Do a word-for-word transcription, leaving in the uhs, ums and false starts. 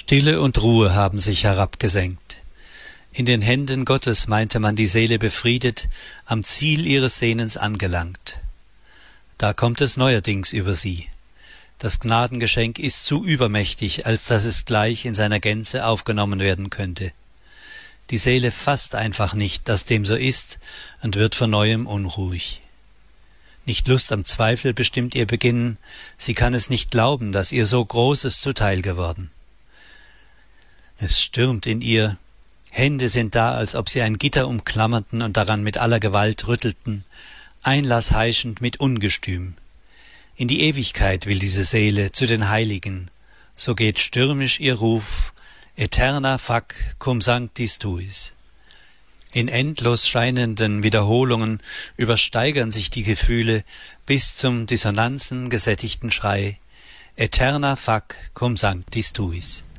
Stille und Ruhe haben sich herabgesenkt. In den Händen Gottes meinte man die Seele befriedet, am Ziel ihres Sehnens angelangt. Da kommt es neuerdings über sie. Das Gnadengeschenk ist zu übermächtig, als dass es gleich in seiner Gänze aufgenommen werden könnte. Die Seele fasst einfach nicht, dass dem so ist, und wird von neuem unruhig. Nicht Lust am Zweifel bestimmt ihr Beginnen, sie kann es nicht glauben, dass ihr so Großes zuteil geworden. Es stürmt in ihr, Hände sind da, als ob sie ein Gitter umklammerten und daran mit aller Gewalt rüttelten, Einlass heischend mit Ungestüm. In die Ewigkeit will diese Seele, zu den Heiligen, so geht stürmisch ihr Ruf, Aeterna fac cum sanctis tuis. In endlos scheinenden Wiederholungen übersteigern sich die Gefühle bis zum Dissonanzen gesättigten Schrei, Aeterna fac cum sanctis tuis.